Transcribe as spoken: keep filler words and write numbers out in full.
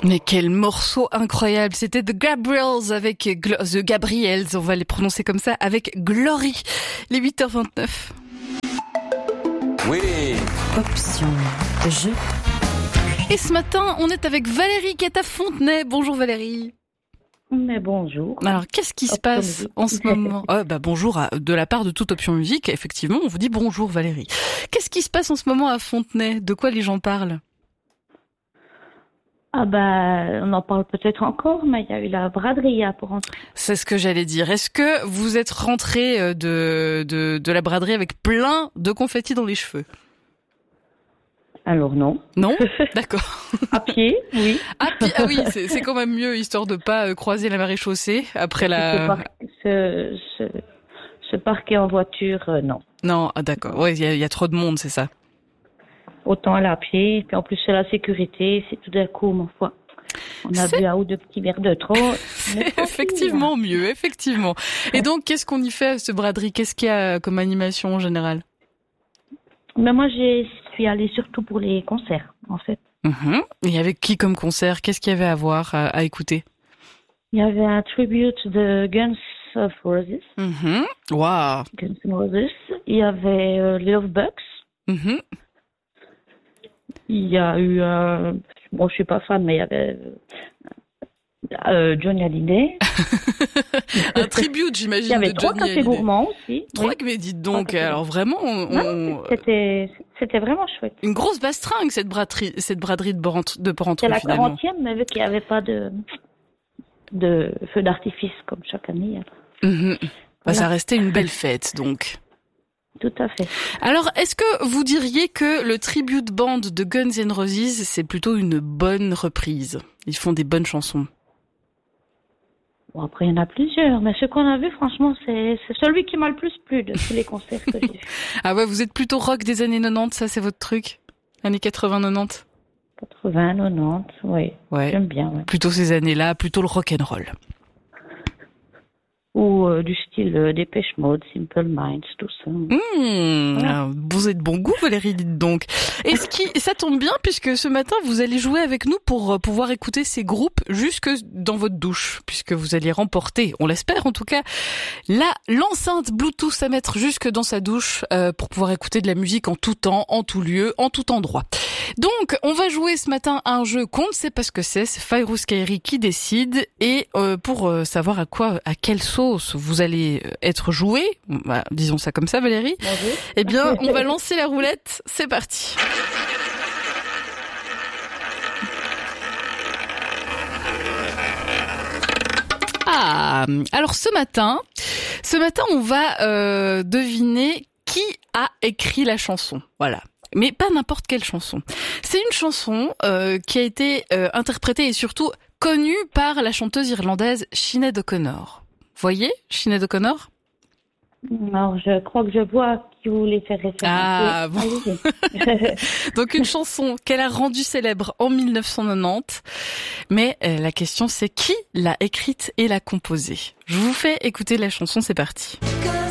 Mais quel morceau incroyable. C'était The Gabriels avec Glo- The Gabriels, on va les prononcer comme ça, avec Glory. Les huit heures vingt-neuf. Oui. Option jeu. Et ce matin, on est avec Valérie qui est à Fontenay. Bonjour Valérie. Mais bonjour. Alors, qu'est-ce qui se Option passe musique. en ce moment? oh, bah, Bonjour à, de la part de toute Option Musique. Effectivement, on vous dit bonjour Valérie. Qu'est-ce qui se passe en ce moment à Fontenay? De quoi les gens parlent? Ah bah, on en parle peut-être encore, mais il y a eu la braderie pour rentrer. C'est ce que j'allais dire. Est-ce que vous êtes rentré de, de, de la braderie avec plein de confettis dans les cheveux? Alors non. Non? D'accord. À pied, oui. Ah, puis, ah oui, c'est, c'est quand même mieux, histoire de pas euh, croiser la maréchaussée après Ce, la... par- ce, ce, ce parquet en voiture, euh, non. Non, ah, d'accord. Ouais, il y a, il y a trop de monde, c'est ça. Autant aller à pied, et puis en plus c'est la sécurité, c'est tout d'un coup, ma foi. On a C'est- bu un ou deux petits verres de trop. mais C'est tranquille. effectivement mieux, effectivement. Et donc, qu'est-ce qu'on y fait à ce braderie? Qu'est-ce qu'il y a comme animation en général? Mais moi, je suis allée surtout pour les concerts, en fait. Mhm. Et avec qui comme concert? Qu'est-ce qu'il y avait à voir, à, à écouter? Il y avait un tribute de Guns of Roses. Mhm. Waouh. Guns N' Roses. Il y avait euh, les Love Bugs. Mhm. Il y a eu, euh, bon, je suis pas fan, mais il y avait euh, euh, Johnny Hallyday. Un tribute, Il j'imagine, y avait de trois Johnny cafés Hallyday. gourmands aussi. Trois, Oui. mais dites donc, Trois cafés alors vraiment, on, Non, on- c'était, c'était vraiment chouette. une grosse bastringue, cette braderie, cette braderie de Porrentruy, de C'est Porrentruy, la finalement. quarantième, mais vu qu'il n'y avait pas de, de feu d'artifice comme chaque année. alors. Mhm. Bah, Voilà. ça restait une belle fête, donc. Tout à fait. Alors, est-ce que vous diriez que le tribute band de Guns N' Roses, c'est plutôt une bonne reprise? Ils font des bonnes chansons. Bon, après, il y en a plusieurs, mais ce qu'on a vu, franchement, c'est, c'est celui qui m'a le plus plu de tous les concerts que j'ai vus. Ah ouais, vous êtes plutôt rock des années quatre-vingt-dix, ça c'est votre truc? Années quatre-vingts quatre-vingt-dix? quatre-vingts, quatre-vingt-dix, oui. Ouais. J'aime bien, ouais. Plutôt ces années-là, plutôt le rock'n'roll. Ou euh, du style euh, Dépêche Mode, Simple Minds, tout ça. Mmh, Voilà. vous êtes bon goût, Valérie, dites donc. Et ce qui, ça tombe bien puisque ce matin, vous allez jouer avec nous pour euh, pouvoir écouter ces groupes jusque dans votre douche, puisque vous allez remporter, on l'espère en tout cas, la l'enceinte Bluetooth à mettre jusque dans sa douche euh, pour pouvoir écouter de la musique en tout temps, en tout lieu, en tout endroit. Donc, on va jouer ce matin à un jeu qu'on ne sait pas ce que c'est, c'est Fairuz Kairi qui décide, et euh, pour euh, savoir à quoi, à quelle sauce vous allez être joué, bah, disons ça comme ça Valérie, Bonjour. eh bien, on va lancer la roulette. C'est parti. Ah, alors ce matin, ce matin, on va euh, deviner qui a écrit la chanson. Voilà. Mais pas n'importe quelle chanson. C'est une chanson euh, qui a été euh, interprétée et surtout connue par la chanteuse irlandaise Sinéad O'Connor. Voyez, Sinéad O'Connor? Alors, je crois que je vois qui voulait faire référence. Ah, Oui, bon. allez-y. Donc une chanson qu'elle a rendue célèbre en mille neuf cent quatre-vingt-dix. Mais euh, la question c'est qui l'a écrite et l'a composée. Je vous fais écouter la chanson, c'est parti. Cause